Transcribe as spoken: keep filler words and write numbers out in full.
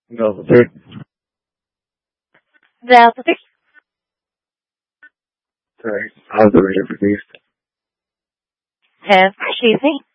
Delta three. Delta three. Sorry, I was the reader for these. ten. Excuse me.